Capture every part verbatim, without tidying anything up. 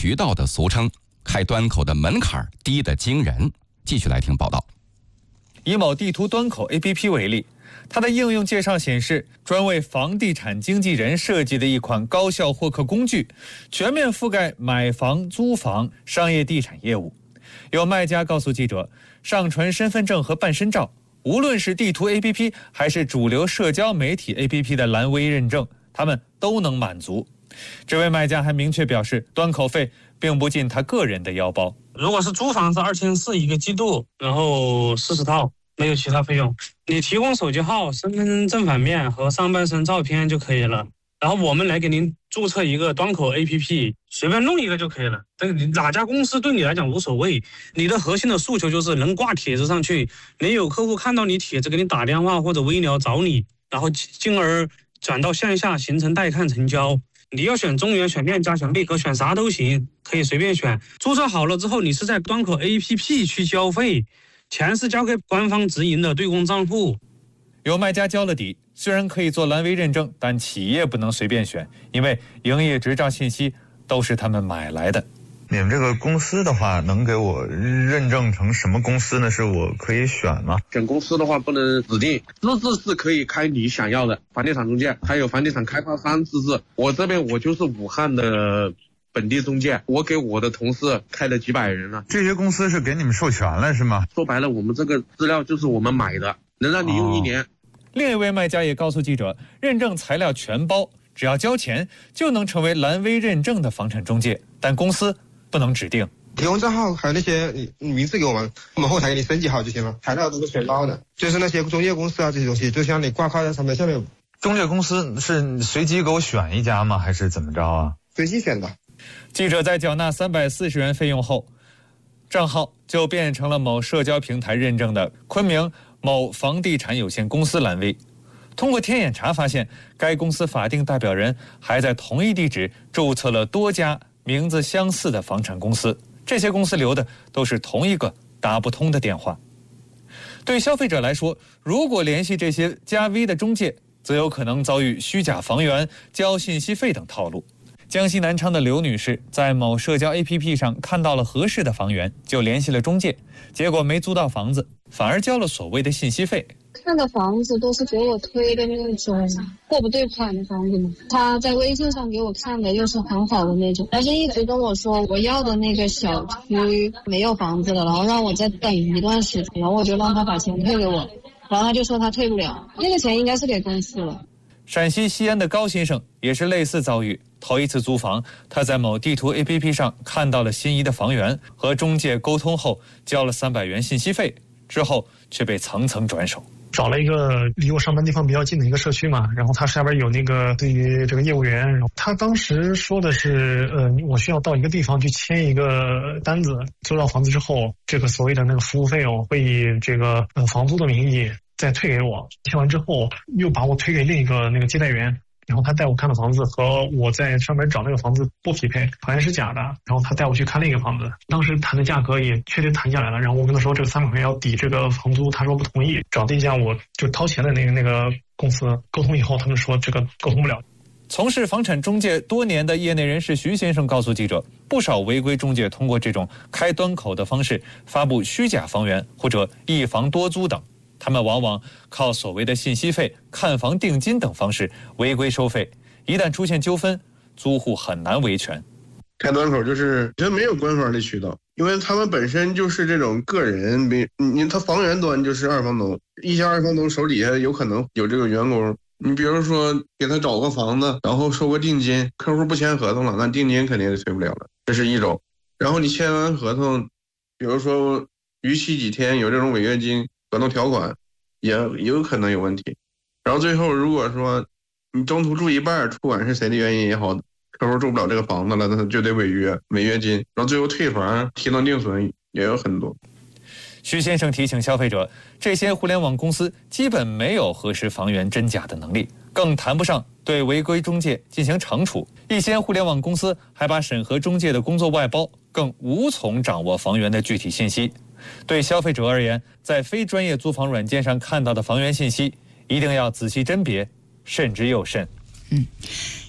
渠道的俗称，开端口的门槛低得惊人。继续来听报道。 以某地图端口 A P P 为例，它的应用介绍显示，专为房地产经纪人设计的一款高效获客工具，全面覆盖买房、租房、商业地产业务。有卖家告诉记者，上传身份证和办身照，无论是地图 A P P 还是主流社交媒体 A P P 的蓝 V 认证，他们都能满足。这位卖家还明确表示，端口费并不进他个人的腰包。 如果是租房是二千四一个季度，然后四十套，没有其他费用。你提供手机号、身份证正反面和上半身照片就可以了。然后我们来给您注册一个端口 A P P， 随便弄一个就可以了。这个哪家公司对你来讲无所谓，你的核心的诉求就是能挂帖子上去，没有客户看到你帖子给你打电话或者微聊找你，然后进而转到线下形成带看成交。你要选中原、选链家、选贝壳，选啥都行，可以随便选。注册好了之后，你是在端口 A P P 去交费，钱是交给官方直营的对公账户。 有卖家交了底，虽然可以做蓝 V 认证，但企业不能随便选，因为营业执照信息都是他们买来的。 你们这个公司的话，能给我认证成什么公司呢？是我可以选吗？ 选公司的话不能指定，资质是可以开你想要的，房地产中介还有房地产开发商资质。我这边我就是武汉的本地中介，我给我的同事开了几百人了。 这些公司是给你们授权了是吗？ 说白了，我们这个资料就是我们买的，能让你用一年。哦、 另一位卖家也告诉记者，认证材料全包，只要交钱就能成为蓝 V 认证的房产中介，但公司不能指定。 提供账号还有那些名字给我们，我们后台给你升级好就行了，材料都是全包的。就是那些中介公司啊这些东西，就像你挂靠在上面，下面中介公司是随机给我选一家吗？还是怎么着啊？ 随机选的。 记者在缴纳三百四十元费用后，账号就变成了某社交平台认证的昆明某房地产有限公司蓝 V。通过天眼查发现，该公司法定代表人还在同一地址注册了多家名字相似的房产公司，这些公司留的都是同一个打不通的电话。对消费者来说，如果联系这些加 V 的中介，则有可能遭遇虚假房源、交信息费等套路。江西南昌的刘女士在某社交 A P P 上看到了合适的房源，就联系了中介，结果没租到房子，反而交了所谓的信息费。 看的房子都是给我推的那种货不对款的房子嘛，他在微信上给我看的又是很好的那种，但是一直跟我说我要的那个小区没有房子了，然后让我再等一段时间，然后我就让他把钱退给我，然后他就说他退不了，那个钱应该是给公司了。 陕西西安的高先生也是类似遭遇，头一次租房，他在某地图 A P P 上看到了心仪的房源，和中介沟通后交了三百元信息费，之后却被层层转手。 找了一个离我上班地方比较近的一个社区嘛，然后他下边有那个对于这个业务员，然后他当时说的是，呃，我需要到一个地方去签一个单子，租到房子之后，这个所谓的那个服务费用会以这个呃房租的名义再退给我，签完之后又把我推给另一个那个接待员。然后他带我看的房子和我在上面找那个房子不匹配，好像是假的。然后他带我去看另一个房子，当时谈的价格也确实谈下来了。然后我跟他说这个三百块钱要抵这个房租，他说不同意。找对象我就掏钱的那个那个公司沟通以后，他们说这个沟通不了。 从事房产中介多年的业内人士徐先生告诉记者，不少违规中介通过这种开端口的方式发布虚假房源或者一房多租等。他们往往靠所谓的信息费、看房定金等方式违规收费，一旦出现纠纷，租户很难维权。 开端口就是觉得没有官方的渠道，因为他们本身就是这种个人，没你他房源端就是二房东，一些二房东手底下有可能有这个员工。你比如说给他找个房子，然后收个定金，客户不签合同了，那定金肯定是退不了了，这是一种。然后你签完合同，比如说逾期几天有这种违约金合同条款，也有可能有问题。然后最后如果说你中途住一半，不管是谁的原因也好，客户住不了这个房子了，那就得违约，违约金，然后最后退房、提能定损也有很多。 徐先生提醒消费者，这些互联网公司基本没有核实房源真假的能力，更谈不上对违规中介进行惩处。一些互联网公司还把审核中介的工作外包，更无从掌握房源的具体信息。对消费者而言，在非专业租房软件上看到的房源信息，一定要仔细甄别，慎之又慎。 嗯，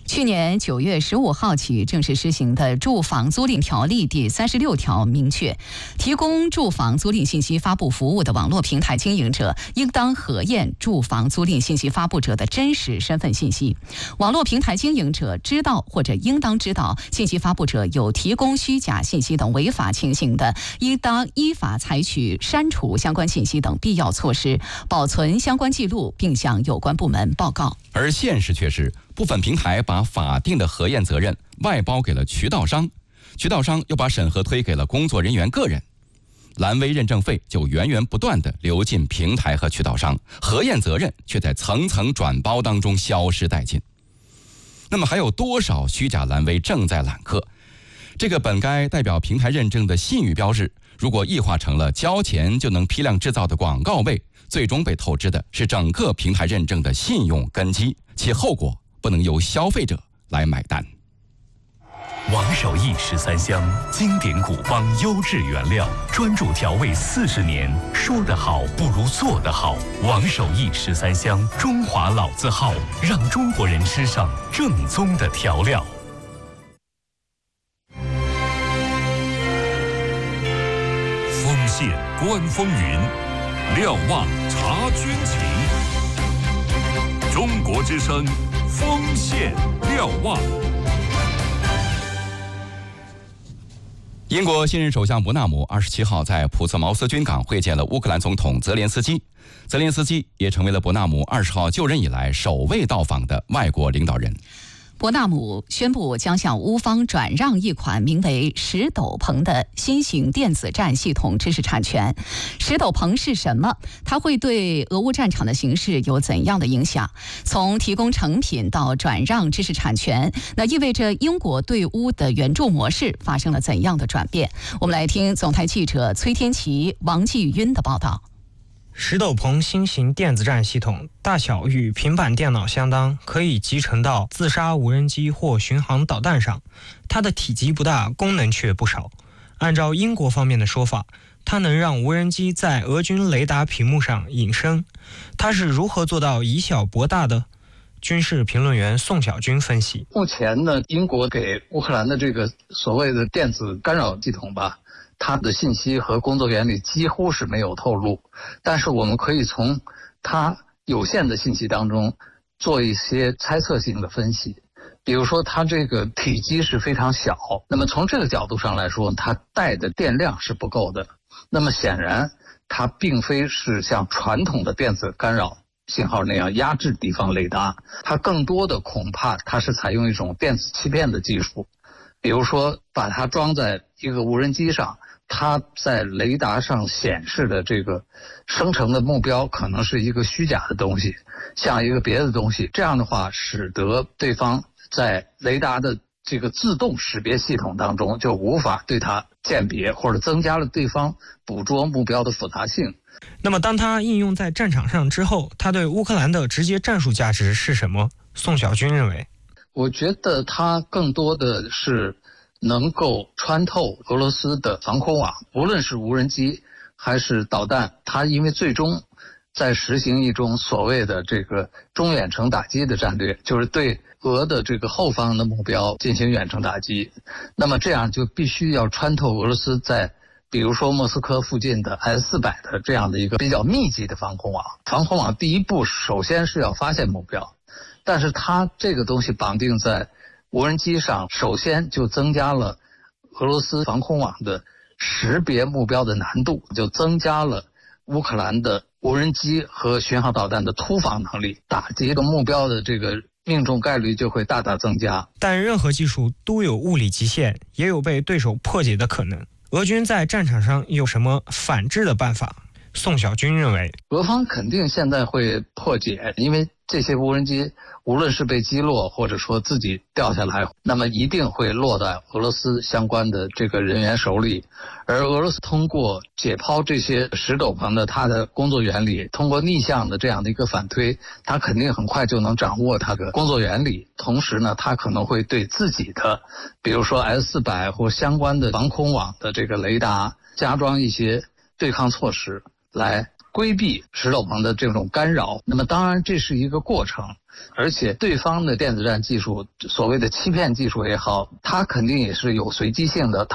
去年九月十五号起正式施行的住房租赁条例第三十六条明确，提供住房租赁信息发布服务的网络平台经营者应当核验住房租赁信息发布者的真实身份信息。网络平台经营者知道或者应当知道信息发布者有提供虚假信息等违法情形的，应当依法采取删除相关信息等必要措施，保存相关记录，并向有关部门报告。 而现实却是，部分平台把法定的核验责任外包给了渠道商，渠道商又把审核推给了工作人员个人，蓝 V 认证费就源源不断地流进平台和渠道商，核验责任却在层层转包当中消失殆尽。那么还有多少虚假蓝 V 正在揽客？这个本该代表平台认证的信誉标志，如果异化成了交钱就能批量制造的广告位，最终被透支的是整个平台认证的信用根基，其后果不能由消费者来买单。 王守义十三香，经典古方优质原料，专注调味四十年，说得好不如做得好。王守义十三香，中华老字号，让中国人吃上正宗的调料。 丰县观风云，瞭望察军情。中国之声，丰县瞭望。 英国新任首相伯纳姆二十七号在普茨茅斯军港会见了乌克兰总统泽连斯基，泽连斯基也成为了伯纳姆二十号就任以来首位到访的外国领导人。 伯纳姆宣布将向乌方转让一款名为石斗篷的新型电子战系统知识产权。石斗篷是什么？它会对俄乌战场的形势有怎样的影响？从提供成品到转让知识产权，那意味着英国对乌的援助模式发生了怎样的转变？我们来听总台记者崔天琪、王继晕的报道。 石斗篷新型电子战系统大小与平板电脑相当，可以集成到自杀无人机或巡航导弹上。它的体积不大，功能却不少。按照英国方面的说法，它能让无人机在俄军雷达屏幕上隐身。它是如何做到以小博大的？军事评论员宋小军分析： 目前呢，英国给乌克兰的这个所谓的电子干扰系统吧，它的信息和工作原理几乎是没有透露，但是我们可以从它有限的信息当中做一些猜测性的分析。比如说它这个体积是非常小，那么从这个角度上来说，它带的电量是不够的。那么显然它并非是像传统的电子干扰信号那样压制敌方雷达，它更多的恐怕它是采用一种电子欺骗的技术，比如说把它装在一个无人机上，它在雷达上显示的这个生成的目标可能是一个虚假的东西，像一个别的东西，这样的话使得对方在雷达的这个自动识别系统当中就无法对它鉴别，或者增加了对方捕捉目标的复杂性。 那么当它应用在战场上之后，它对乌克兰的直接战术价值是什么？宋小军认为， 我觉得它更多的是能够穿透俄罗斯的防空网，无论是无人机还是导弹，它因为最终在实行一种所谓的这个中远程打击的战略，就是对俄的这个后方的目标进行远程打击，那么这样就必须要穿透俄罗斯在比如说莫斯科附近的 S 四百 的这样的一个比较密集的防空网。防空网第一步首先是要发现目标，但是它这个东西绑定在无人机上，首先就增加了俄罗斯防空网的识别目标的难度，就增加了乌克兰的无人机和巡航导弹的突防能力，打击一个目标的这个命中概率就会大大增加。 但任何技术都有物理极限，也有被对手破解的可能。俄军在战场上有什么反制的办法？宋小军认为， 俄方肯定现在会破解，因为这些无人机无论是被击落或者说自己掉下来，那么一定会落在俄罗斯相关的这个人员手里。而俄罗斯通过解剖这些石斗篷的它的工作原理，通过逆向的这样的一个反推，它肯定很快就能掌握它的工作原理。同时呢，它可能会对自己的比如说 S 四百 或相关的防空网的这个雷达加装一些对抗措施，来规避石头棚的这种干扰。那么当然这是一个过程，而且对方的电子战技术，所谓的欺骗技术也好，它肯定也是有随机性的，它